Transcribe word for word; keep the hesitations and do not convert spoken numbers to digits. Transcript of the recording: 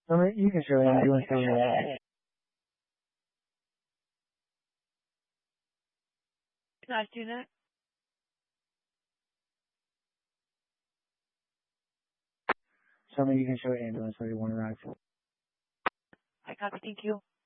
I mean, you can show ambulance over that. Not doing that. Somebody you can show ambulance where you want to ride. I copy. Thank you.